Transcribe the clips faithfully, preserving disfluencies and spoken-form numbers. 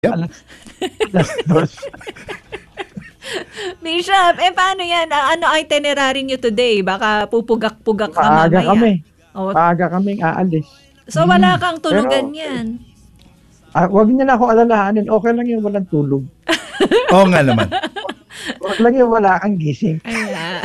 Yep. Alas, alas dos. Bishop, eh paano yan? Ah, Ano itinerary nyo today? Baka pupugak-pugak ka Maaga mamaya. kami. Oh, Maaga kaming aalis. so wala kang tulugan Pero, yan. Ah, wag niyo na ako alalahanin. Okay lang yung walang tulog. Oo nga naman. Wag lang yung wala kang gising. Ay,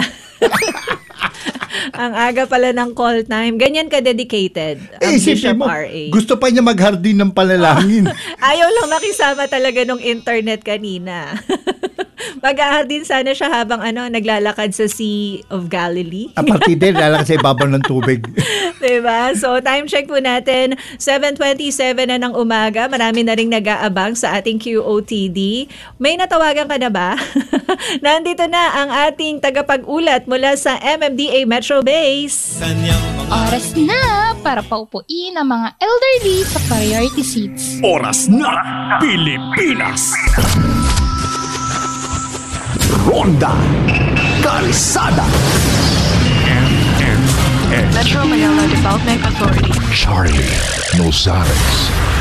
ang aga pala ng call time. Ganyan ka-dedicated ang Eh, isipin Bishop mo, R A. gusto pa niya maghardin ng palalangin. Ayaw lang makisama talaga nung internet kanina. Mag-ahardin sana siya habang ano naglalakad sa Sea of Galilee. A partir din, lalakad sa ibabaw ng tubig. Diba? So, time check po natin. seven twenty-seven na ng umaga. Marami na ring nag-aabang sa ating Q O T D. May natawagan ka na ba? Nandito na ang ating tagapag-ulat mula sa M M D A Metro Base. Oras na para paupuin ang mga elderly sa priority seats. Oras na, Pilipinas! Ronda Kalsada Metro Manila Development Authority. Charlie Nozares.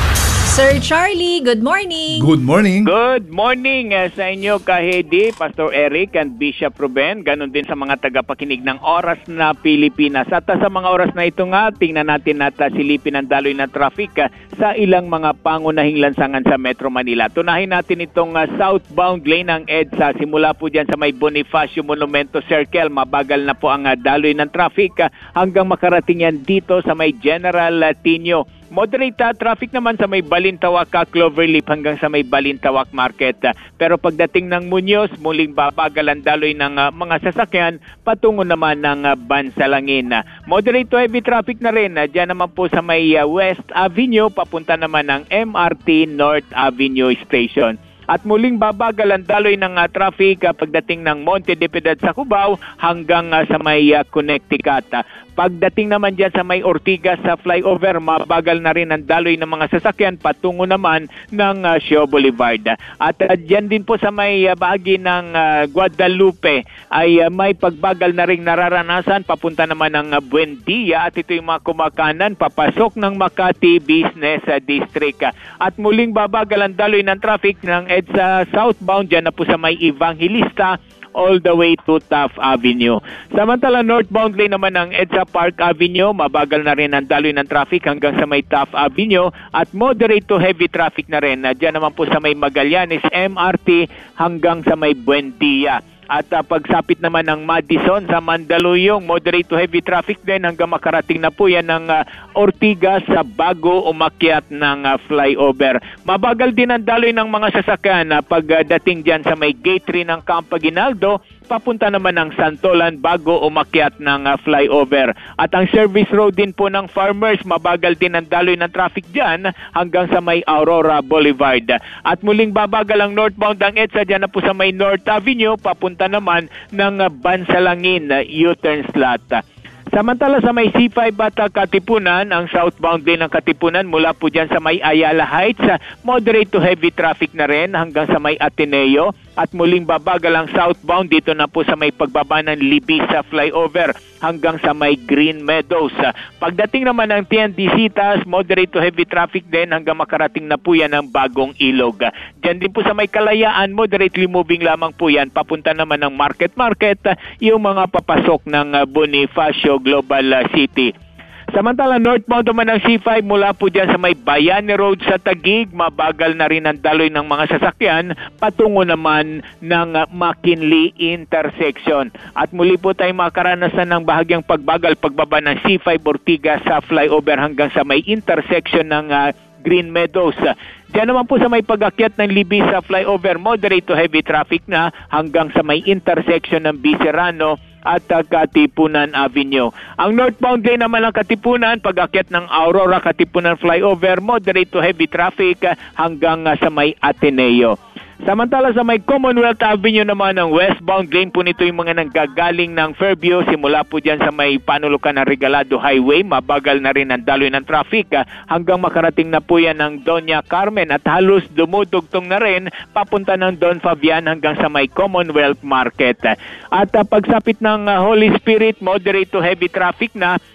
Sir Charlie, good morning. Good morning. Good morning uh, sa inyo, Kahedi, Pastor Eric and Bishop Ruben. Ganon din sa mga tagapakinig ng Oras na Pilipinas. At uh, sa mga oras na ito nga, tingnan natin at uh, silipin ang daloy na traffic uh, sa ilang mga pangunahing lansangan sa Metro Manila. Tunahin natin itong uh, southbound lane ng EDSA. Simula po dyan sa may Bonifacio Monumento Circle. Mabagal na po ang uh, daloy ng traffic uh, hanggang makarating yan dito sa may General uh, Tinio. Moderate uh, traffic naman sa may Balintawak, uh, Cloverleaf hanggang sa may Balintawak Market. Uh, pero pagdating ng Muñoz, muling babagal ang daloy ng uh, mga sasakyan patungo naman ng uh, Bansalangin. Uh, moderate to heavy traffic na rin. Uh, Diyan naman po sa may uh, West Avenue, papunta naman ng M R T North Avenue Station. At muling babagal ang daloy ng uh, traffic uh, pagdating ng Monte de Piedad sa Cubao hanggang uh, sa may uh, Connecticut. Uh, pagdating naman dyan sa may Ortigas sa flyover, mabagal na rin ang daloy ng mga sasakyan patungo naman ng uh, Shaw Boulevard. At uh, dyan din po sa may uh, bahagi ng uh, Guadalupe ay uh, may pagbagal na rin nararanasan papunta naman ng uh, Buendia at ito yung mga kumakanan papasok ng Makati Business uh, District. Uh, at muling babagal ang daloy ng traffic ng EDSA southbound dyan na po sa may Evangelista all the way to Taft Avenue. Samantala, northbound lane naman ng EDSA Park Avenue, mabagal na rin ang daloy ng traffic hanggang sa may Taft Avenue at moderate to heavy traffic na rin. Diyan naman po sa may Magallanes M R T hanggang sa may Buendia. At uh, pagsapit naman ng Madison sa Mandaluyong, moderate to heavy traffic din hanggang makarating na po yan ng uh, Ortigas sa bago umakyat ng uh, flyover. Mabagal din ang daloy ng mga sasakyan uh, pagdating uh, dyan sa may gate three ng Camp Aguinaldo, papunta naman ng Santolan bago umakyat ng uh, flyover. At ang service road din po ng Farmers, mabagal din ang daloy ng traffic dyan hanggang sa may Aurora Boulevard. At muling babagal ang northbound ng EDSA dyan na po sa may North Avenue, papunta naman ng uh, Bansalangin uh, U-turn slot. Samantala sa may C five at uh, Katipunan, ang southbound din ng Katipunan mula po dyan sa may Ayala Heights, uh, moderate to heavy traffic na rin hanggang sa may Ateneo. At muling babagal ang southbound dito na po sa may pagbaba ng Libis sa flyover hanggang sa may Green Meadows. Pagdating naman ng T N D Citas, moderate to heavy traffic din hanggang makarating na po yan ng Bagong Ilog. Diyan din po sa may Kalayaan, moderately moving lamang po yan. Papunta naman ng Market Market, yung mga papasok ng Bonifacio Global City. Samantala, northbound naman ng C five mula po dyan sa may Bayani Road sa Taguig, mabagal na rin ang daloy ng mga sasakyan patungo naman ng McKinley intersection. At muli po tayo makaranasan ng bahagyang pagbagal pagbaba ng C five Ortigas sa flyover hanggang sa may intersection ng uh, Green Meadows. Diyan naman po sa may pag-akyat ng Libis sa flyover, moderate to heavy traffic na hanggang sa may intersection ng Biserano at uh, Katipunan Avenue. Ang northbound lane naman ng Katipunan, pag-akyat ng Aurora Katipunan flyover, moderate to heavy traffic uh, hanggang uh, sa may Ateneo. Samantala sa may Commonwealth Avenue naman ng westbound lane po nito yung mga nanggagaling ng Fairview simula po dyan sa may panulukan ng Regalado Highway. Mabagal na rin ang daloy ng traffic ah, hanggang makarating na po yan ng Doña Carmen at halos dumudugtong na rin papunta ng Don Fabian hanggang sa may Commonwealth Market. At uh, pagsapit ng uh, Holy Spirit, moderate to heavy traffic na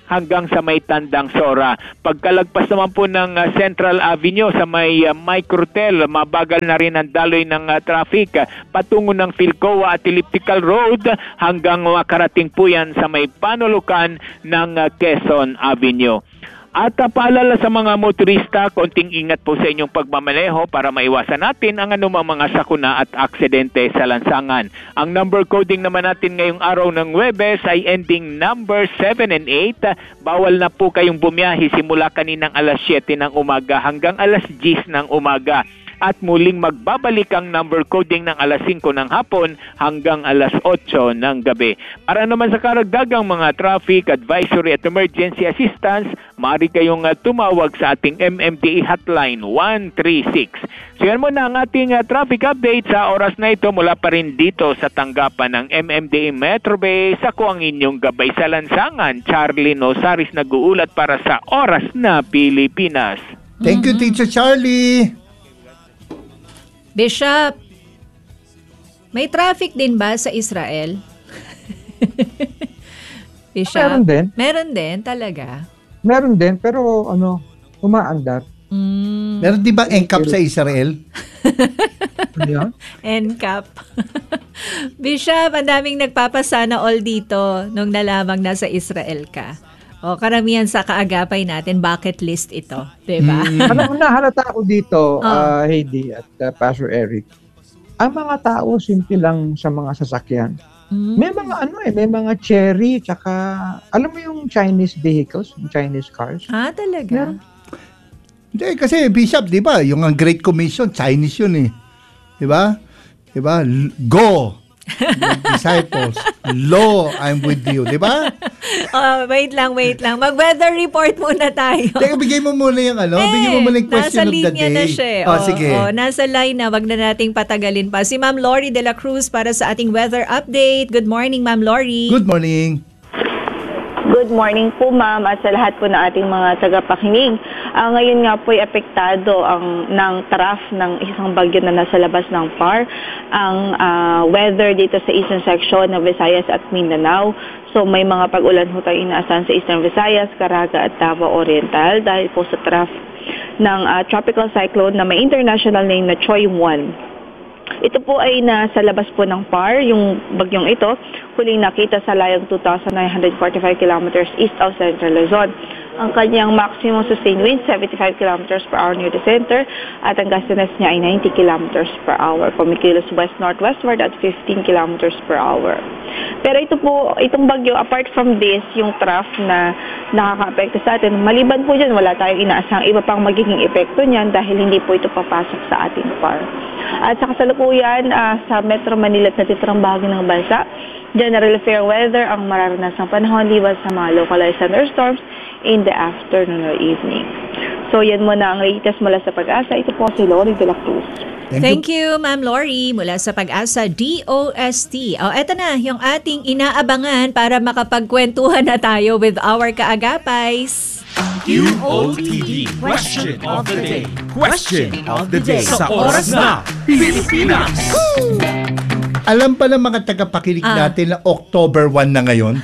hanggang sa may Tandang Sora. Pagkalagpas naman po ng uh, Central Avenue sa may uh, Microtel, mabagal na rin ang daloy ng uh, traffic uh, patungo ng Philcoa at Elliptical Road hanggang makarating po yan sa may panulukan ng uh, Quezon Avenue. At uh, paalala sa mga motorista, konting ingat po sa inyong pagmamaneho para maiwasan natin ang anumang mga sakuna at aksidente sa lansangan. Ang number coding naman natin ngayong araw ng Huwebes ay ending number seven and eight. Bawal na po kayong bumiyahe simula kaninang alas siyete ng umaga hanggang alas diyes ng umaga. At muling magbabalik ang number coding ng alas singko ng hapon hanggang alas otso ng gabi. Para naman sa karagdagang mga traffic advisory at emergency assistance, maaari kayong uh, tumawag sa ating M M D A hotline one three six. So yan muna ang ating uh, traffic update sa oras na ito mula pa rin dito sa tanggapan ng M M D A Metro Base. Ako ang inyong gabay sa lansangan, Charlie Nosaris, nag-uulat para sa Oras na Pilipinas. Thank you, Teacher Charlie. Bishop, may traffic din ba sa Israel? Bishop? Meron din. Meron din, talaga. Meron din, pero ano, umaandar. Mm. Meron di ba N C A P sa Israel? Ano yan? N C A P. Bishop, ang daming nagpapasana all dito nung nalamang nasa Israel ka. O, karamihan sa kaagapay natin, bucket list ito. Diba? Mm. Ano, nahalata ako dito, Oh. uh, Heidi at uh, Pastor Eric. Ang mga tao, simple lang sa mga sasakyan. Mm. May mga ano eh, may mga cherry, tsaka, alam mo yung Chinese vehicles, yung Chinese cars? Ah, talaga? Meron. Hindi, kasi Bishop, di ba? Yung ang Great Commission, Chinese yun eh. Di ba? Di ba? L- Go! Disciples. Lo, I'm with you. Di ba? Oh, wait lang, wait lang. Mag-weather report muna tayo. Teka, bigay mo muna yung ano, Eh, bigay mo muna yung question nasa of the linya day. na siya. eh. Oh, Oh, sige. oh, nasa line na. Wag na nating patagalin pa. Si Ma'am Lori de la Cruz para sa ating weather update. Good morning, Ma'am Lori. Good morning. Good morning po ma'am at sa lahat po ng ating mga tagapakinig. Uh, ngayon nga po ay apektado ang, ng trough ng isang bagyo na nasa labas ng P A R. Ang uh, weather dito sa eastern section ng Visayas at Mindanao. So may mga pag-ulan ho tayo inaasahan sa eastern Visayas, Caraga at Davao Oriental dahil po sa trough ng uh, tropical cyclone na may international name na Choy one. Ito po ay nasa labas po ng P A R, yung bagyong ito, huling nakita sa layong two thousand nine hundred forty-five kilometers east of Central Luzon. Ang kanyang maximum sustained wind, seventy-five kilometers per hour near the center, at ang gustiness niya ay ninety kilometers per hour. Kumikilos west-northwestward at fifteen kilometers per hour. Pero ito po, itong bagyo, apart from this, yung trough na nakaka-apekto sa atin, maliban po dyan, wala tayong inaasang iba pang magiging epekto niyan dahil hindi po ito papasok sa ating P A R. At sa kasalukuyan, uh, sa Metro Manila at natitirang bahagi ng bansa, generally fair weather ang mararanasang panahon liban sa mga localized thunderstorms in the afternoon or evening. So yan muna ang latest mula sa Pag-asa. Ito po si Lori de la Cruz. Thank, Thank you. you, Ma'am Lori, mula sa Pag-asa D O S T. O, eto na, yung ating inaabangan para makapagkwentuhan na tayo with our kaagapays. Q O T D Question of the Day. Question of the Day sa Oras na Pilipinas. Alam pa ng mga tagapakinig Ah. natin na October one na ngayon?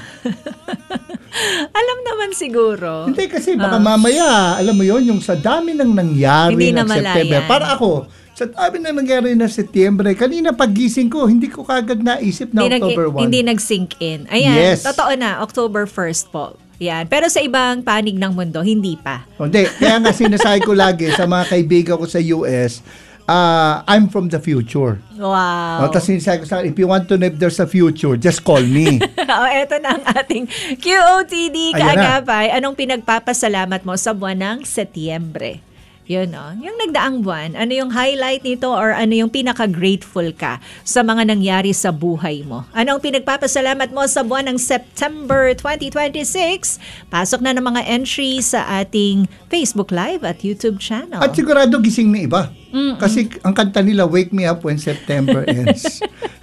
Alam naman siguro. Hindi kasi baka mamaya, alam mo yon yung sa dami ng nangyari Hindi ng na September. malayan. Para ako, sa dami ng nangyari na September, kanina pagising ko, hindi ko kagad naisip na Hindi, nag, October one. hindi nag-sink in. Ayan, Yes. totoo na, October first po. Yan. Pero sa ibang panig ng mundo, hindi pa. Oh, Hindi, kaya nga sinasabi ko lagi sa mga kaibigan ko sa U S, uh, I'm from the future. Wow. Oh, tapos sinasabi ko sa akin, if you want to know if there's a future, just call me. O, eto na ang ating Q O T D Ayan na. kaagapay. Anong pinagpapasalamat mo sa buwan ng Setyembre? Yun, no? Yung nagdaang buwan, ano yung highlight nito or ano yung pinaka-grateful ka sa mga nangyari sa buhay mo? Ano ang pinagpapasalamat mo sa buwan ng September twenty twenty-six? Pasok na ng mga entry sa ating Facebook Live at YouTube channel. At sigurado gising na iba. Mm-mm. Kasi ang kanta nila, Wake Me Up When September Ends.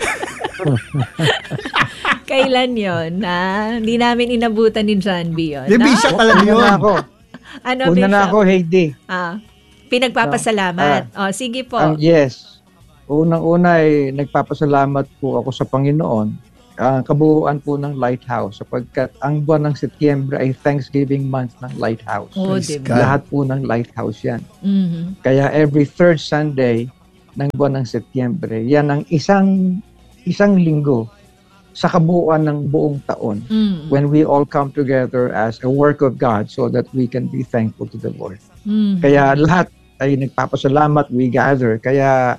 Kailan yon na hindi namin inabutan ni John B yun? Di, no? Bishop, alam Una yun. na ako. Ano, Una na Bishop? ako, Heidi. Ah, pinagpapasalamat. oh, sige po. Ang yes. Unang-una ay nagpapasalamat po ako sa Panginoon uh, kabuuan po ng Lighthouse sapagkat ang buwan ng Setyembre ay Thanksgiving month ng Lighthouse. Oh, Praise diba? God. Lahat po ng Lighthouse yan. Mhm. Kaya every third Sunday ng buwan ng Setyembre, yan ang isang isang linggo sa kabuuan ng buong taon Mm. when we all come together as a work of God so that we can be thankful to the Lord. Mhm. Kaya lahat ay nagpapasalamat, we gather. Kaya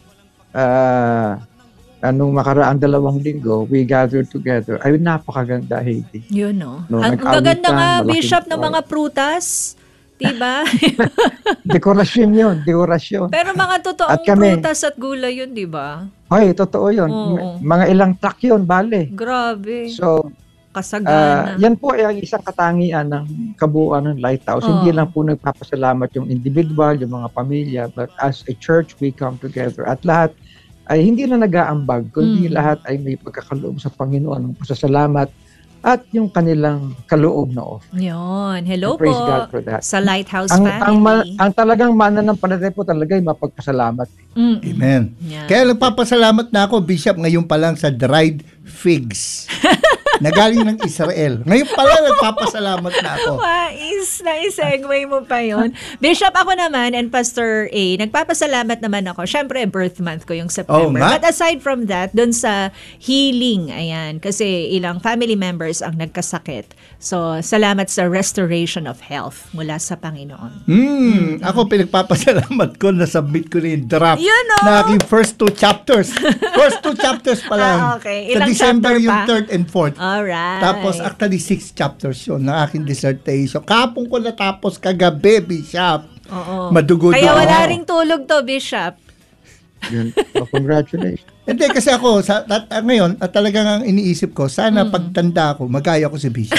uh, anong makaraang dalawang linggo, we gathered together. Ay, napakaganda, Heidi. Yun, no? No, Ang nag-awitan, gaganda nga, malaking Bishop, ng choir. mga prutas. Diba? Dekorasyon yun, dekorasyon. Pero mga totoong At kami- prutas at gulay yun, diba? Ay, totoo yun. Oo. M- Mga ilang truck yun, bale. Grabe. So, Kasagana. Ah, yan po ay ang isang katangian ng kabuuan ng Lighthouse. Oo. Hindi lang po nagpapasalamat yung individual, yung mga pamilya, but as a church, we come together. At lahat ay hindi na nag-aambag, kundi Mm. lahat ay may pagkakaloob sa Panginoon, ng pasasalamat at yung kanilang kaloob na offer. Yun. Hello Praise po God for that. sa Lighthouse Ang, family. ang, ma- ang talagang mananampalataya po talaga ay mapagpasalamat. Mm-mm. Amen. Yan. Kaya nagpapasalamat na ako, Bishop, ngayon pa lang sa dried figs. Nagaling ng Israel. Ngayon pa lang nagpapasalamat na ako. Wais, na-segue mo pa yon. Bishop, ako naman and Pastor A, nagpapasalamat naman ako. Siyempre, birth month ko yung September. Oo nga. But aside from that, dun sa healing, ayan, kasi ilang family members ang nagkasakit. So, salamat sa restoration of health mula sa Panginoon. Hmm, ako pinagpapasalamat ko na submit ko na yung draft Yun, oh. na aking first two chapters. First two chapters pa lang. Ah, okay. Sa Ilang December chapter yung pa? third and fourth. Alright. Tapos actually six chapters yun na aking dissertation. Kapong ko natapos kagabi, Bishop. Oo. Madugo Kaya doon. wala ring tulog to, Bishop. Yun. So, congratulations. Hindi, kasi ako, sa, at, at ngayon, at talagang ang iniisip ko, sana Mm. pagtanda ko, magaya ko si Bishop.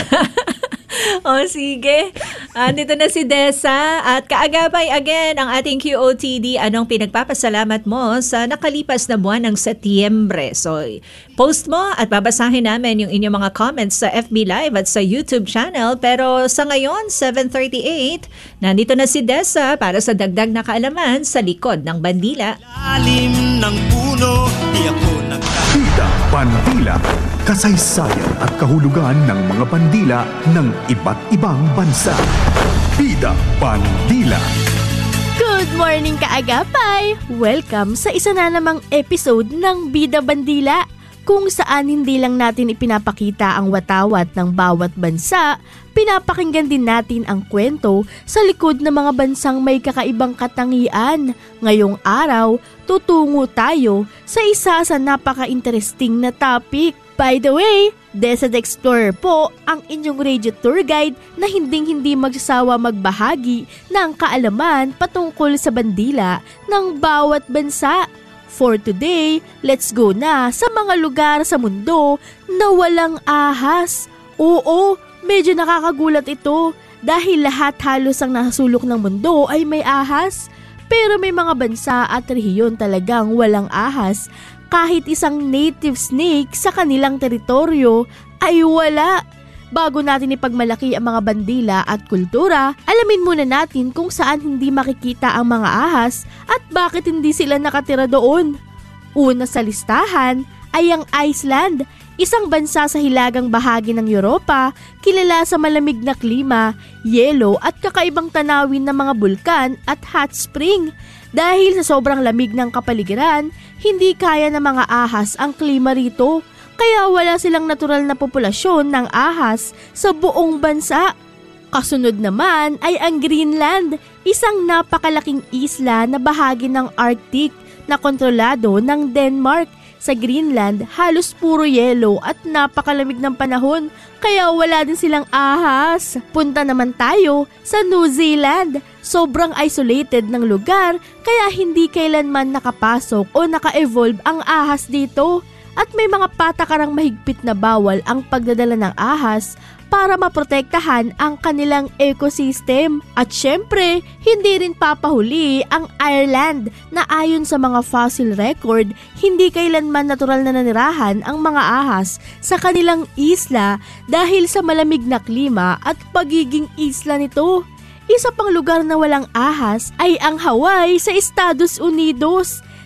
O, sige. Andito na si Dessa. At kaagapay again ang ating Q O T D. Anong pinagpapasalamat mo sa nakalipas na buwan ng Setyembre? So, post mo at babasahin namin yung inyong mga comments sa F B Live at sa YouTube channel. Pero sa ngayon, seven thirty-eight, nandito na si Dessa para sa dagdag na kaalaman sa likod ng bandila. Lalim ng puno, di ako nagka... Bida Bandila, kasaysayan at kahulugan ng mga bandila ng iba't ibang bansa. Bida Bandila. Good morning kaagapay! Welcome sa isa na namang episode ng Bida Bandila, kung saan hindi lang natin ipinapakita ang watawat ng bawat bansa, pinapakinggan din natin ang kwento sa likod ng mga bansang may kakaibang katangian. Ngayong araw, tutungo tayo sa isa sa napaka-interesting na topic. By the way, Dessa the Explorer po ang inyong radio tour guide na hinding-hindi magsasawa magbahagi ng kaalaman patungkol sa bandila ng bawat bansa. For today, let's go na sa mga lugar sa mundo na walang ahas. Oo, medyo nakakagulat ito dahil lahat halos ang nasulok ng mundo ay may ahas. Pero may mga bansa at rehiyon talagang walang ahas. Kahit isang native snake sa kanilang teritoryo ay wala. Bago natin ipagmalaki ang mga bandila at kultura, alamin muna natin kung saan hindi makikita ang mga ahas at bakit hindi sila nakatira doon. Una sa listahan ay ang Iceland, isang bansa sa hilagang bahagi ng Europa, kilala sa malamig na klima, yelo at kakaibang tanawin ng mga bulkan at hot spring. Dahil sa sobrang lamig ng kapaligiran, hindi kaya ng mga ahas ang klima rito. Kaya wala silang natural na populasyon ng ahas sa buong bansa. Kasunod naman ay ang Greenland, isang napakalaking isla na bahagi ng Arctic na kontrolado ng Denmark. Sa Greenland, halos puro yelo at napakalamig ng panahon, kaya wala din silang ahas. Punta naman tayo sa New Zealand. Sobrang isolated ng lugar, kaya hindi kailanman nakapasok o naka-evolve ang ahas dito. At may mga patakarang mahigpit na bawal ang pagdadala ng ahas para maprotektahan ang kanilang ecosystem. At syempre, hindi rin papahuli ang Ireland na ayon sa mga fossil record, hindi kailanman natural na nanirahan ang mga ahas sa kanilang isla dahil sa malamig na klima at pagiging isla nito. Isa pang lugar na walang ahas ay ang Hawaii sa Estados Unidos.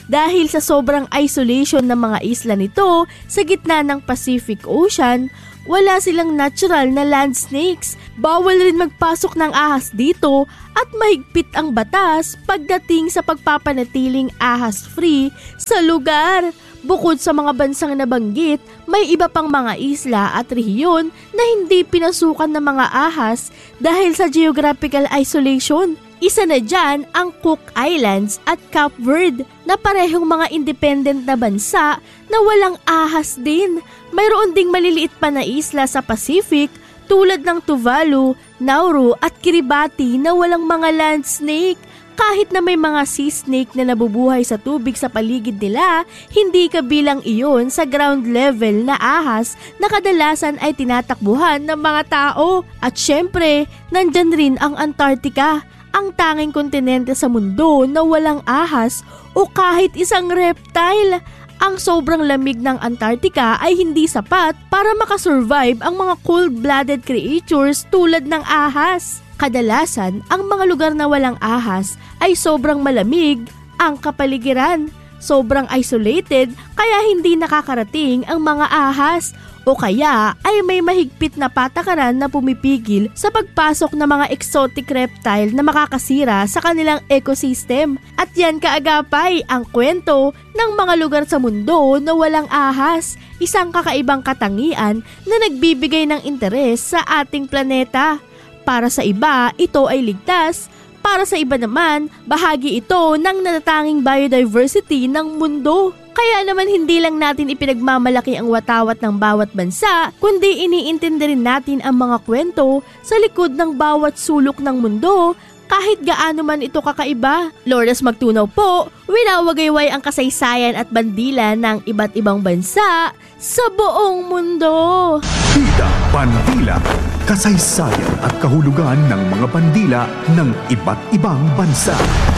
Dahil sa sobrang isolation ng mga isla nito sa gitna ng Pacific Ocean, wala silang natural na land snakes. Bawal rin magpasok ng ahas dito at mahigpit ang batas pagdating sa pagpapanatiling ahas-free sa lugar. Bukod sa mga bansang nabanggit, may iba pang mga isla at rehiyon na hindi pinasukan ng mga ahas dahil sa geographical isolation. Isa na dyan ang Cook Islands at Cape Verde na parehong mga independent na bansa na walang ahas din. Mayroon ding maliliit pa na isla sa Pacific tulad ng Tuvalu, Nauru at Kiribati na walang mga land snake. Kahit na may mga sea snake na nabubuhay sa tubig sa paligid nila, hindi kabilang iyon sa ground level na ahas na kadalasan ay tinatakbuhan ng mga tao. At syempre, nandyan rin ang Antarctica, ang tanging kontinente sa mundo na walang ahas o kahit isang reptile. Ang sobrang lamig ng Antarctica ay hindi sapat para makasurvive ang mga cold-blooded creatures tulad ng ahas. Kadalasan, ang mga lugar na walang ahas ay sobrang malamig ang kapaligiran. Sobrang isolated kaya hindi nakakarating ang mga ahas o kaya ay may mahigpit na patakaran na pumipigil sa pagpasok ng mga exotic reptile na makakasira sa kanilang ecosystem. At yan kaagapay ang kwento ng mga lugar sa mundo na walang ahas, isang kakaibang katangian na nagbibigay ng interes sa ating planeta. Para sa iba, ito ay ligtas. Para sa iba naman, bahagi ito ng natatanging biodiversity ng mundo. Kaya naman hindi lang natin ipinagmamalaki ang watawat ng bawat bansa, kundi iniintindi rin natin ang mga kwento sa likod ng bawat sulok ng mundo, kahit gaano man ito kakaiba. Lourdes Magtunaw po, winawagayway ang kasaysayan at bandila ng iba't ibang bansa sa buong mundo. Bida Bandila, kasaysayan at kahulugan ng mga bandila ng iba't ibang bansa.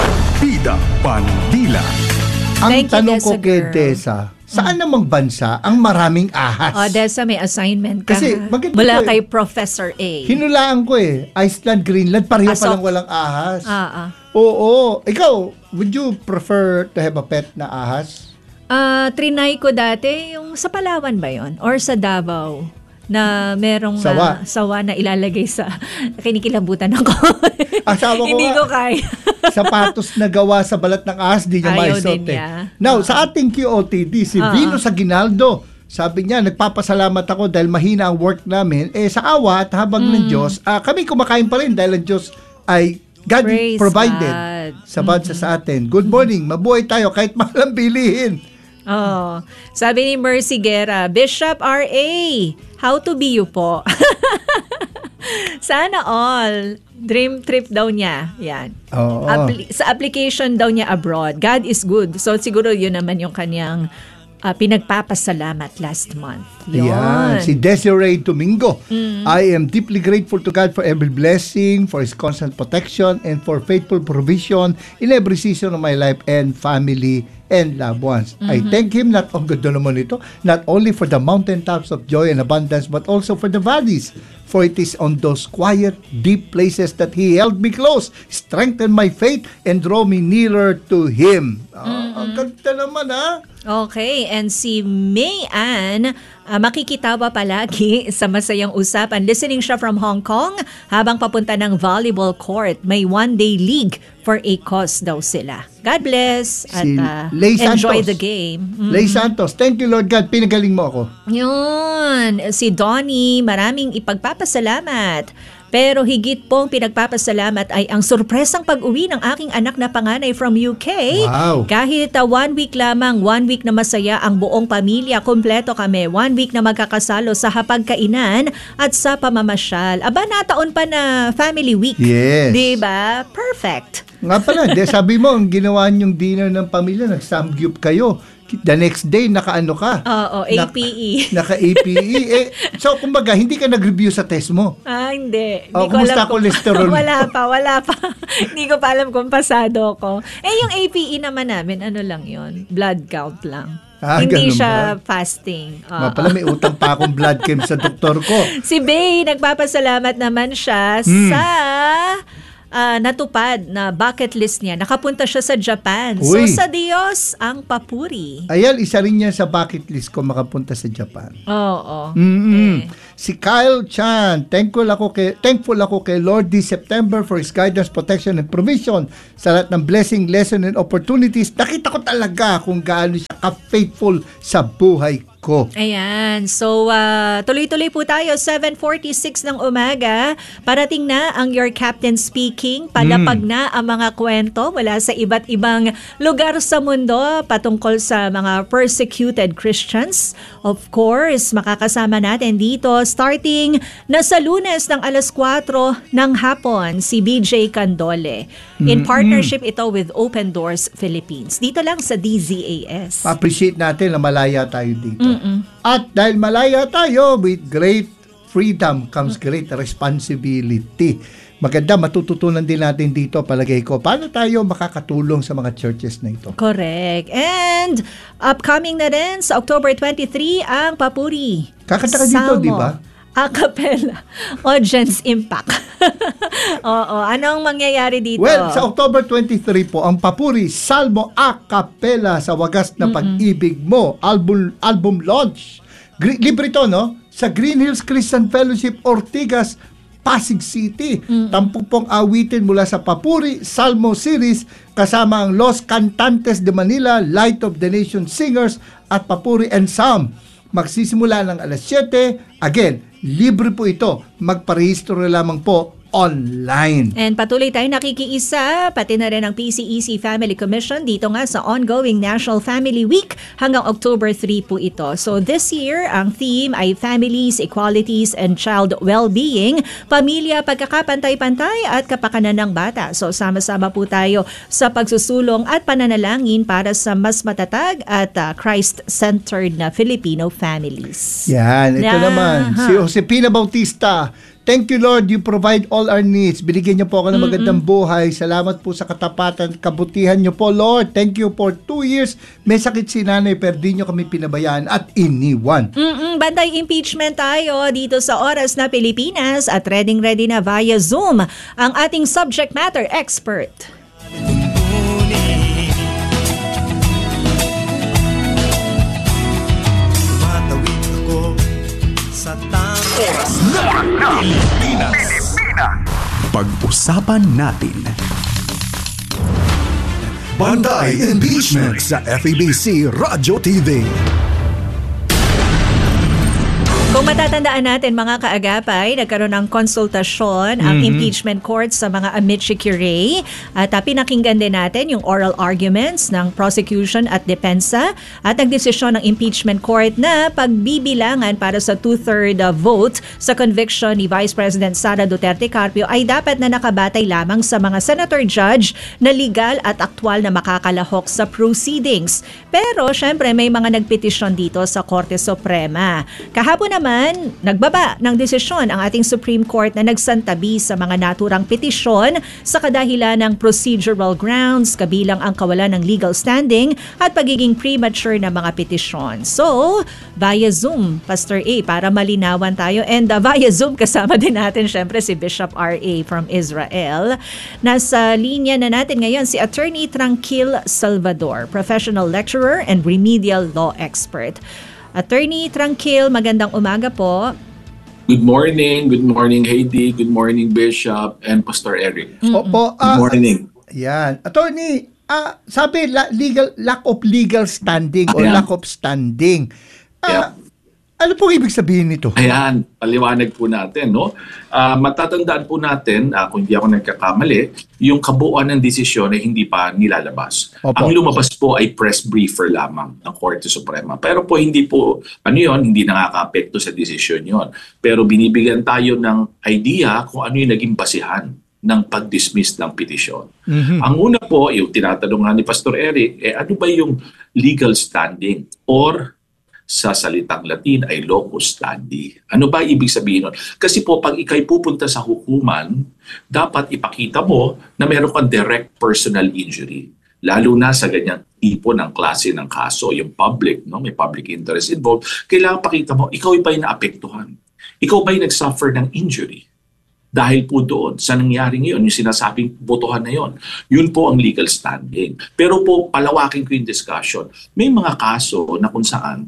Bida Bandila. Ang Thank you, tanong Desa ko kay girl. Desa, saan namang bansa ang maraming ahas? Oh, Desa, may assignment ka. Kasi, ha? maganda Mula ko eh. kay Professor A. Hinulaan ko eh. Iceland, Greenland, pareho Ah, pa so- lang walang ahas. Ah, ah. Oo. Ikaw, would you prefer to have a pet na ahas? Ah, trinay ko dati yung sa Palawan ba yon or sa Davao na merong Sawa. ah, sawa na ilalagay sa kinikilabutan ako. Asawa ko Hindi nga. ko kaya. Sapatos na gawa sa balat ng ahas, di niya Ayaw maisot din eh. niya. Now, sa ating Q O T D, si Ah. Venus Aguinaldo, sabi niya, nagpapasalamat ako dahil mahina ang work namin. Eh, sa awa at habag Mm. ng Diyos, ah, kami kumakain pa rin dahil ang Diyos ay God Praise provided God. sa bansa sa atin. Good morning, mabuhay tayo kahit mahal ang bilihin. Oh, sabi ni Mercy Guerra, Bishop R A, how to be you po? Sana all. Dream trip daw niya. Yan. Oo. Appli- sa application daw niya abroad. God is good. So siguro yun naman yung kanyang ah, pinagpapasalamat last month. Yun. Yan, si Desiree Domingo. Mm. I am deeply grateful to God for every blessing, for His constant protection, and for faithful provision in every season of my life and family and loved ones. I Mhm. thank Him not, oh, ganda naman ito, not only for the mountaintops of joy and abundance, but also for the valleys. For it is on those quiet, deep places that He held me close, strengthened my faith, and draw me nearer to Him. Ah, ang ganda naman, ha? Okay, and si May Ann, ah, makikitawa palagi sa masayang usapan. Listening siya from Hong Kong habang papunta ng volleyball court. May one-day league for a cause daw sila. God bless at Si ah, Lay enjoy Santos. the game. Mm. Lay Santos, thank you Lord God, pinagaling mo ako. Yun, si Donnie, maraming ipagpapasalamat. Pero higit pong pinagpapasalamat ay ang surpresang pag-uwi ng aking anak na panganay from U K. Wow. Kahit uh, one week lamang, one week na masaya ang buong pamilya, kompleto kami. One week na magkakasalo sa hapagkainan at sa pamamasyal. Aba, nataon pa na family week. Yes. Diba? Perfect. Nga pala, de, sabi mo, ang ginawa niyong dinner ng pamilya, nag-samgyup kayo. The next day, naka-ano ka? Oo, A P E. Naka-A P E. eh, so, kumbaga, hindi ka nag-review sa test mo. Ah, hindi. Oh, Hindi ko kumusta alam kung- cholesterol mo? Wala pa, wala pa. Hindi ko pa alam kung pasado ko. Eh, yung A P E naman namin, ano lang yon, blood count lang. Ah, Hindi ganun siya ba? fasting. Nga Oo. pala, may utang pa akong blood chem sa doktor ko. Si Bay, nagpapasalamat naman siya Hmm. sa ah, natupad na bucket list niya. Nakapunta siya sa Japan. So Uy. sa Diyos ang papuri. Ayan, isa rin yan sa bucket list ko makapunta sa Japan. Oo. Mm-mm. Eh. Si Kyle Chan, thankful ako kay thankful ako kay Lord this September for His guidance, protection, and provision sa lahat ng blessing, lesson, and opportunities. Nakita ko talaga kung gaano siya ka-faithful sa buhay ko. Ayan. So, ah, tuloy-tuloy po tayo. seven forty-six ng umaga. Parating na ang Your Captain Speaking. Palapag na ang mga kwento mula sa iba't ibang lugar sa mundo patungkol sa mga persecuted Christians. Of course, makakasama natin dito starting na sa Lunes ng alas kwatro ng hapon si B J Candole. In partnership ito with Open Doors Philippines. Dito lang sa D Z A S. Appreciate natin na malaya tayo dito. Mm-mm. At dahil malaya tayo, with great freedom comes great responsibility. Maganda, matututunan din natin dito, palagay ko, paano tayo makakatulong sa mga churches na ito. Correct. And upcoming na rin sa October twenty-three ang Papuri. Kakanta ka dito, Salmo, di ba? A cappella. Audience Impact. Oo. Anong mangyayari dito? Well, sa October twenty-three po, ang Papuri Salmo a Cappella sa Wagas na Pag-ibig Mo album album launch. Gri- libre to, no? Sa Green Hills Christian Fellowship, Ortigas, Pasig City. Tampung pong awitin mula sa Papuri Salmo Series kasama ang Los Cantantes de Manila, Light of the Nation Singers at Papuri and Psalm. Magsisimula ng alas siyete. Again, libre po ito. Magparehistro lamang po online. And patuloy tayo nakikiisa, pati na rin ang P C E C Family Commission dito nga sa ongoing National Family Week hanggang October three po ito. So this year, ang theme ay Families, Equalities, and Child Well-being, Pamilya, Pagkakapantay-pantay at Kapakanan ng Bata. So sama-sama po tayo sa pagsusulong at pananalangin para sa mas matatag at uh, Christ-centered na Filipino families. Yan, ito Yeah, naman. huh. Si Josepina Bautista. Thank you, Lord. You provide all our needs. Binigyan niyo po ako ng magandang buhay. Salamat po sa katapatan at kabutihan niyo po, Lord. Thank you for two years. May sakit si nanay, pero di niyo kami pinabayaan at iniwan. Mm-mm, banday impeachment tayo dito sa Oras na Pilipinas at ready-ready na via Zoom ang ating subject matter expert. Oras na Pilipinas. Pag-usapan natin. Banday Impeachment sa F E B C Radyo T V. Kung matatandaan natin mga kaagapay, nagkaroon ng konsultasyon ang Mhm. impeachment court sa mga Amici-Curie at uh, pinakinggan din natin yung oral arguments ng prosecution at depensa at nagdesisyon ng impeachment court na pagbibilangan para sa two-third uh, vote sa conviction ni Vice President Sara Duterte Carpio ay dapat na nakabatay lamang sa mga senator judge na legal at aktwal na makakalahok sa proceedings. Pero syempre may mga nagpetisyon dito sa Korte Suprema. Kahapon naman, nagbaba ng desisyon ang ating Supreme Court na nagsantabi sa mga naturang petisyon sa kadahilan ng procedural grounds, kabilang ang kawalan ng legal standing at pagiging premature na mga petisyon. So, via Zoom, Pastor A, para malinawan tayo. And uh, via Zoom, kasama din natin syempre si Bishop R A from Israel. Nasa linya na natin ngayon si Attorney Tranquil Salvador, professional lecturer and remedial law expert. Attorney Tranquil, magandang umaga po. Good morning, good morning Heidi, good morning Bishop and Pastor Eric. Opo. Good ah, morning. Yan. Attorney, ah, sabi, la- legal, lack of legal standing or Ayan. lack of standing. Ah, Yeah. Ano pong ibig sabihin nito? Ayan, paliwanag po natin, no? Ah, matatandaan po natin, ah, kung hindi ako nagkakamali, yung kabuuan ng desisyon ay hindi pa nilalabas. Opo. Ang lumabas po ay press briefer lamang ng Korte Suprema. Pero po hindi po, ano yon, hindi nakaka-apekto sa desisyon yon. Pero binibigyan tayo ng idea kung ano yung naging basihan ng pag-dismiss ng petisyon. Mhm. Ang una po, yung tinatanong nga ni Pastor Eric, eh, ano ba yung legal standing or sa salitang Latin ay locus standi. Ano ba ibig sabihin nun? Kasi po pag ikay pupunta sa hukuman, dapat ipakita mo na meron kang direct personal injury. Lalo na sa ganyang tipo ng klase ng kaso, yung public, no? May public interest involved. Kailangan pakita mo, ikaw ba'y naapektuhan? Ikaw ba'y nag-suffer ng injury? Dahil po doon, sa nangyaring yun, yung sinasabing botohan na yun, yun po ang legal standing. Pero po, palawakin ko yung discussion. May mga kaso na kung saan,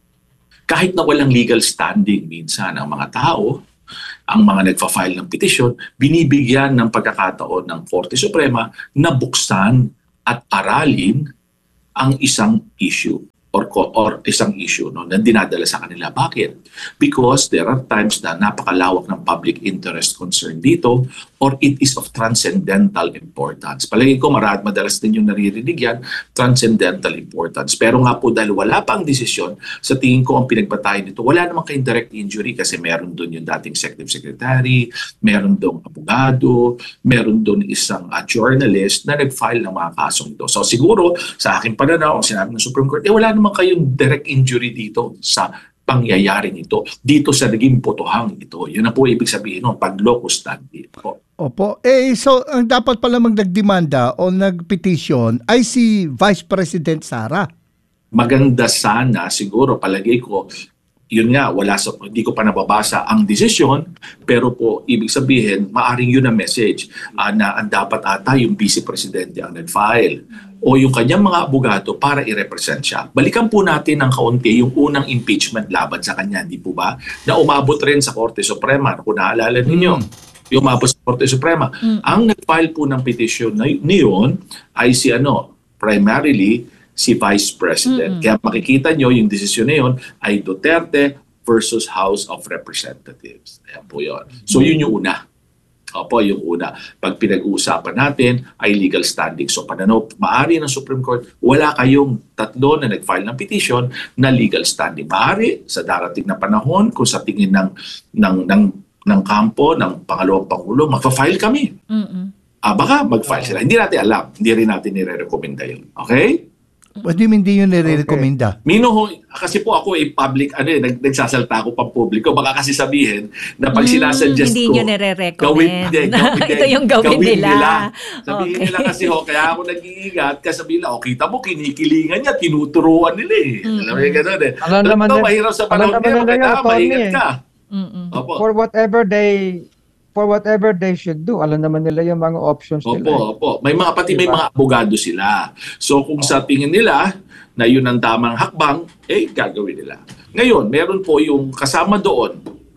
kahit na walang legal standing minsan ang mga tao, ang mga nagfa-file ng petisyon, binibigyan ng pagkakataon ng Korte Suprema na buksan at aralin ang isang issue or or isang issue no, na dinadala sa kanila. Bakit? Because there are times na napakalawak ng public interest concern dito or it is of transcendental importance. Palagi ko marahil madalas din yung naririnig yan, transcendental importance. Pero nga po dahil wala pang desisyon, sa tingin ko ang pinagbatayan nito, wala namang kayong direct injury kasi meron doon yung dating executive secretary, meron doon abogado, meron doon isang uh, journalist na nag-file ng mga kasong ito. So siguro, sa aking pananaw, ang sinabi ng Supreme Court, eh wala namang kayong direct injury dito sa pangyayaring ito, dito sa naging botohang ito. Yun na po ibig sabihin ng pag locus standi. Opo. Opo. Eh, so, ang dapat pala nagdemanda o nagpetisyon ay si Vice President Sara. Maganda sana, siguro, palagay ko, yun nga, wala sa, hindi ko pa nababasa ang desisyon, pero po, ibig sabihin, maaring yun ang message uh, na ang dapat ata yung Vice Presidente ang nag-file o yung kanyang mga abogado para i-represent siya. Balikan po natin ng kaunti yung unang impeachment laban sa kanya, di po ba? Na umabot rin sa Korte Suprema, kung naalala ninyo. Mm. Yung umabot sa Korte Suprema. Mm. Ang nag-file po ng petition na niyon ay si ano, primarily si Vice President. Mm-hmm. Kaya makikita nyo yung desisyon na yun ay Duterte versus House of Representatives. Ayan po yun. So yun yung una. Opo, yung una. Pag pinag-uusapan natin ay legal standing. So pananaw, maaari ng Supreme Court, wala kayong tatlo na nag-file ng petition na legal standing. Maaari sa darating na panahon, kung sa tingin ng, ng, ng, ng kampo, ng pangalawang Pangulo, magpa-file kami. Mm-hmm. Ah, baka mag-file sila. Hindi natin alam. Hindi rin natin nire-recommenda yun. Okay? What do you mean di yun nire-recommenda? Okay. Mino, kasi po ako ay eh, public, ano eh, nag, nagsasalta ako pang publiko. Baka kasi sabihin na pag sinasuggest mm, hindi ko, nyo nire-recommend. Gawin, hindi, gawin, ito yung gawin, gawin nila. nila. Sabihin okay. nila kasi ho, kaya ako nag-iingat, kasi sabihin nila, oh, kita mo, kinikilingan niya, tinuturuan nila eh. Mm-hmm. Alam mo yung gano'n eh. Alam naman ito, mahirap sa panahon niya, kaya maingat ka. Mm-hmm. For whatever they for whatever they should do. Alam naman nila yung mga options opo, nila. Opo, opo. May mga pati diba? May mga abogado sila. So kung oh. sa tingin nila na yun ang tamang hakbang, eh gagawin nila. Ngayon, meron po yung kasama doon.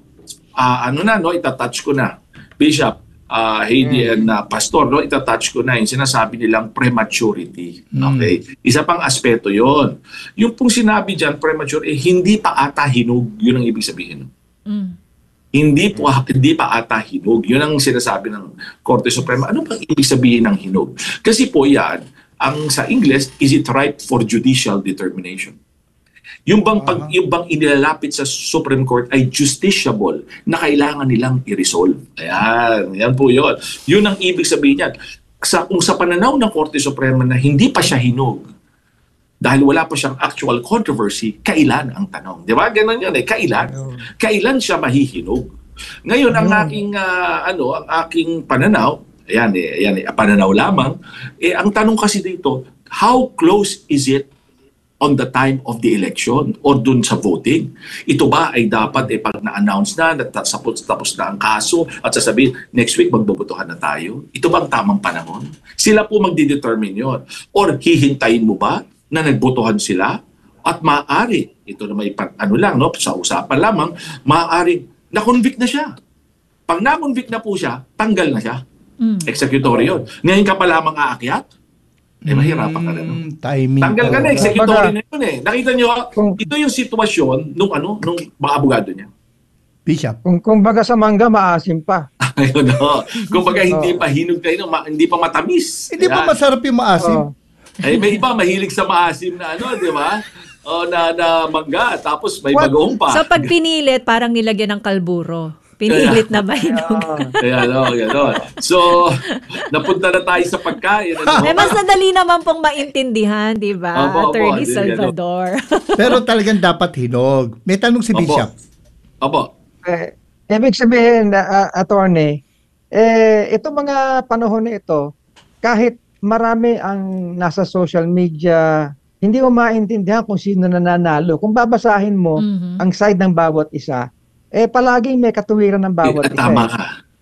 Uh, ano na, no, itatouch ko na. Bishop, uh, Heidi mm. and uh, Pastor, no, itatouch ko na yung sinasabi nilang prematurity. Okay? Mm. Isa pang aspeto yon. Yung pong sinabi dyan, premature, eh hindi pa ata hinog. Yun ang ibig sabihin. Mm. Hindi po hindi pa ata hinog. Yun ang sinasabi ng Korte Suprema. Ano bang ibig sabihin ng hinog? Kasi po yan, ang sa English, is it ripe for judicial determination? Yung bang, pag, yung bang inilalapit sa Supreme Court ay justiciable na kailangan nilang i-resolve. Ayan, yan po yun. Yun ang ibig sabihin yan. Sa, kung sa pananaw ng Korte Suprema na hindi pa siya hinog, dahil wala pa siyang actual controversy, kailan ang tanong? Di ba? Ganun yan eh. Kailan? Kailan siya mahihinog? Ngayon, ang aking, uh, ano, ang aking pananaw, ayan eh, ayan eh, pananaw lamang, eh, ang tanong kasi dito, how close is it on the time of the election or dun sa voting? Ito ba ay dapat eh, pag na-announce na, tapos, tapos na ang kaso, at sasabihin, next week magbobotohan na tayo? Ito ba ang tamang panahon? Sila po magdidetermine yun. Or hihintayin mo ba na nagbotohan sila at maaari, ito na may ano lang, no, sa usapan lamang, maaari na-convict na siya. Pag na-convict na po siya, tanggal na siya. Mm. Executory yun. Ngayon ka pa lamang aakyat, eh mahirapan ka na. No? Timing. Tanggal ka na, executory na yun eh. Nakita nyo, ito yung sitwasyon nung ano, nung mga abogado niya. Bishop. Kung, kung baga sa mangga, maasim pa. Ayun, no. Kung baga hindi pa hinog kayo, ma- hindi pa matamis. Hindi pa masarap yung maasim. Oh. Eh, may iba mahilig sa maasim na ano, di ba? O, na, na mangga, tapos may What? bagoong pa. So pag pinilit, parang nilagyan ng kalburo. Pinilit na ba hinog? Kaya no, gano'n. So, napunta na tayo sa pagkain. Ano? Eh, mas nadali naman pong maintindihan, di ba? Opo, opo, Attorney di, Salvador. Pero talagang dapat hinog. May tanong si Bishop. Opo. Eh, ibig sabihin, uh, attorney, eh, itong mga panahon na ito, kahit marami ang nasa social media, hindi mo maintindihan kung sino nananalo. Kung babasahin mo mm-hmm. ang side ng bawat isa, eh palaging may katuwiran ng bawat eh, isa. Tama eh. ka.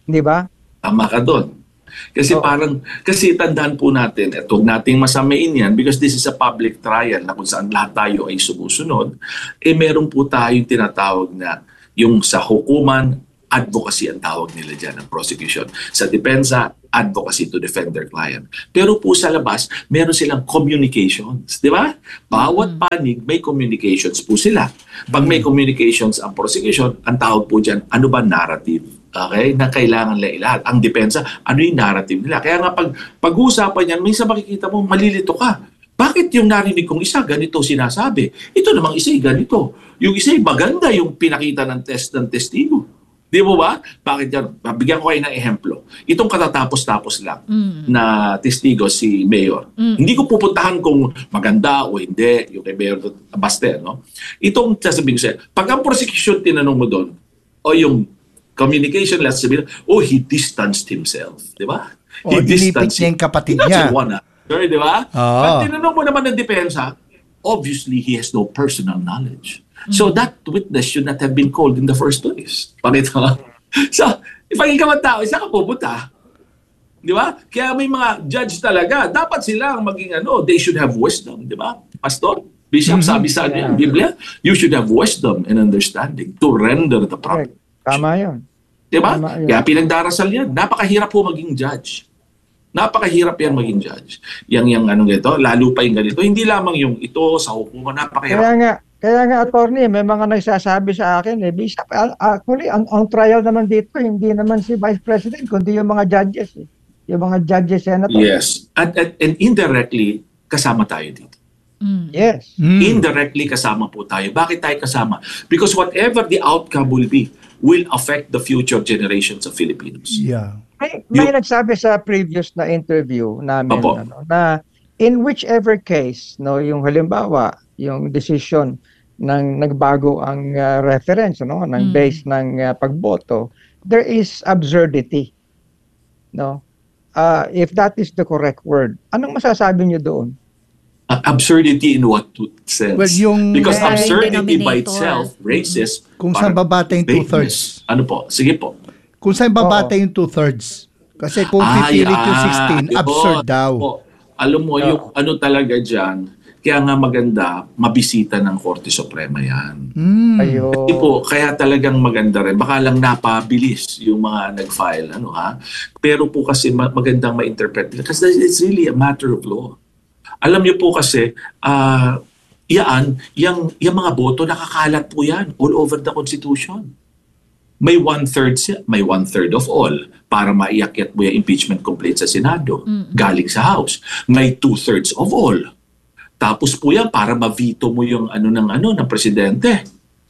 Di ba? Tama ka doon. Kasi Oo. parang, kasi tandaan po natin, at huwag nating masamain yan because this is a public trial na kung saan lahat tayo ay sumusunod, eh meron po tayong tinatawag na yung sa hukuman, advocacy ang tawag nila dyan, ang prosecution. Sa depensa, advocacy to defend their client. Pero po sa labas, meron silang communications. Di ba? Bawat panig, may communications po sila. Pag may communications ang prosecution, ang tawag po dyan, ano ba narrative? Okay? Na kailangan nila ilahat. Ang depensa, ano yung narrative nila? Kaya nga pag pag-uusapan yan, minsan makikita mo, malilito ka. Bakit yung narinig kong isa, ganito sinasabi? Ito namang isa, ganito. Yung isa, maganda yung pinakita ng test ng testigo. Di mo ba? Bakit yan? Bigyan ko kayo ng ehemplo. Itong katatapos-tapos lang Mm. na testigo si Mayor. Mm. Hindi ko pupuntahan kung maganda o hindi, yung kay Mayor Baste, no? Itong sasabihin ko sa'yo, pag ang prosecution tinanong mo doon, o yung communication, let's sabihin, oh, he distanced himself. Di ba? O, dinipit niya yung kapatid niya. Sure, di ba? Oo. Pag tinanong mo naman ng depensa, obviously, he has no personal knowledge. So that witness should not have been called in the first place. Pakita ka. So, if ang ikaw ang tao, isa ka pupunta. Di ba? Kaya may mga judge talaga. Dapat sila ang maging ano, they should have wisdom. Di ba? Pastor, Bishop, Mhm. sabi sa Yeah. yeah. Biblia, you should have wisdom and understanding to render the proper. Tama yun. Di ba? Tama yun. Kaya pinagdarasal yan. Napakahirap po maging judge. Napakahirap yan maging judge. Yang yang ano ganito, lalo pa yung ganito. Hindi lamang yung ito sa hukuman, napakahirap. Kaya nga, kaya nga attorney, may mga nagsasabi sa akin, eh, Bishop, al- actually, ang, ang trial naman dito, hindi naman si Vice President, kundi yung mga judges. Eh. Yung mga judges, senator. Yes. At, at, and indirectly, kasama tayo dito. Yes. Indirectly kasama po tayo. Bakit tayo kasama? Because whatever the outcome will be, will affect the future generations of Filipinos. Yeah. May, may nagsabi sa previous na interview namin Opo. ano, na in whichever case, no, yung halimbawa, yung decision ng nagbago ang uh, reference, no, ng Mm. base ng uh, pagboto, there is absurdity. No? Uh, if that is the correct word, anong masasabi niyo doon? Uh, absurdity in what sense? Well, yung- Because May absurdity by denominator. itself, racist, Kung saan babata yung two-thirds. Ano po? Sige po. Kung saan babata yung two-thirds. Kasi kung Ay, pipilit yung ah, sixteen, yun. absurd daw. Po. Alam mo, yung ano talaga dyan, kaya nga maganda, mabisita ng Korte Suprema yan. Mm. Ayun. Kasi po, kaya talagang maganda rin. Baka lang napabilis yung mga nag-file, ano ha? Pero po kasi ma- magandang ma-interpret. Kasi it's really a matter of law. Alam niyo po kasi, ah, yan, yung, yung mga boto, nakakalat po yan all over the Constitution. May one-third siya, may one-third of all para maiakyat mo yung impeachment complaint sa Senado, galing sa House. May two-thirds of all. Tapos po yan para ma-veto mo yung ano ng ano ng presidente.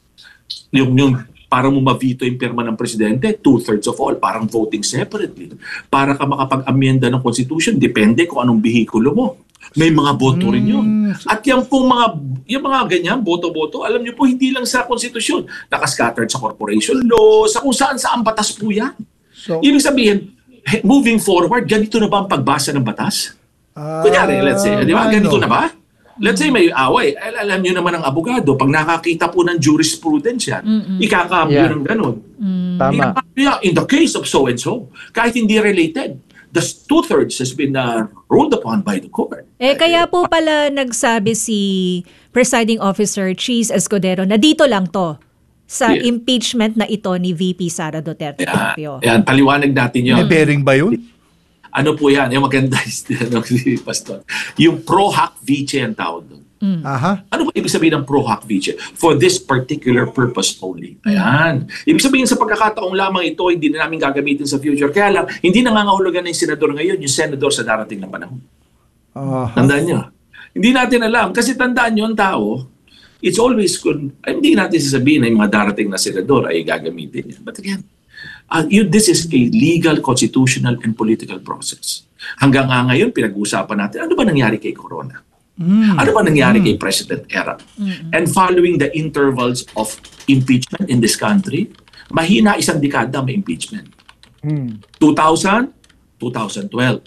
Yung, yung para mo ma-veto yung pirma ng presidente, two-thirds of all, parang voting separately. Para ka makapag-amyenda ng Constitution, depende kung anong bihikulo mo. May mga boto rin yun. At yung pong mga, yung mga ganyan, boto-boto, alam niyo po, hindi lang sa Constitution. Nakascattered sa corporation law, sa kung saan-saan batas po yan. So, Ibig sabihin, he- moving forward, ganito na ba ang pagbasa ng batas? ah, Kunyari, let's say, di ba, ano? ganito na ba? Let's say may away. Al- alam niyo naman ang abogado, pag nakakita po ng jurisprudence yan, ikakambyo Yeah. ng ganun. Tama. Ikakambyo, in the case of so-and-so, kahit hindi related, the two-thirds has been uh, ruled upon by the court. Eh, kaya po pala nagsabi si Presiding Officer Cheese Escudero na dito lang to sa Yeah. impeachment na ito ni V P Sara Duterte Carpio. Yan, paliwanag natin yun. May bearing ba yun? Ano po yan? Yung maganda is, ano, si Pastor. Yung pro hac vice ang tawag doon. Aha. Ano ba ibig sabihin ng pro hac vice? For this particular purpose only. Ayan. Ibig sabihin sa pagkakataong lamang ito, hindi na namin gagamitin sa future. Kaya lang, hindi nangangahulugan na yung senador ngayon, yung senador sa darating na panahon. Aha. Tandaan nyo. Hindi natin alam. Kasi tandaan nyo, ang tao, it's always, kun, ay, hindi natin sasabihin na yung mga darating na senador ay gagamitin yan. But again, uh, you, this is a legal, constitutional, and political process. Hanggang nga ngayon, pinag-uusapan natin, ano ba nangyari kay Corona? Mm. Ano ba nangyari kay President Erap? And following the intervals of impeachment in this country, mahina isang dekada may impeachment. Hmm. two thousand, twenty twelve.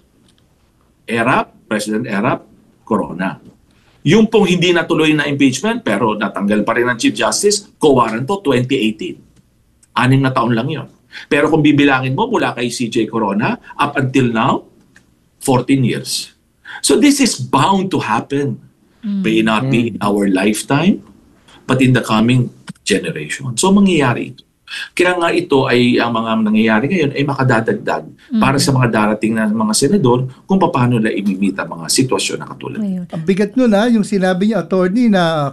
Erap, President Erap, Corona. Yung pong hindi natuloy na impeachment pero natanggal pa rin ng Chief Justice, Cowaran to, twenty eighteen. Anim na taon lang yon. Pero kung bibilangin mo mula kay C J Corona up until now, fourteen years. So this is bound to happen. Mm. May not be in our lifetime, but in the coming generation. So mangyayari ito. Kaya nga ito ay ang mga nangyayari ngayon ay makadadagdag mm. para sa mga darating na mga senador kung paano nila imimita mga sitwasyon na katulad. Ang bigat nun ha, yung sinabi niya, attorney, na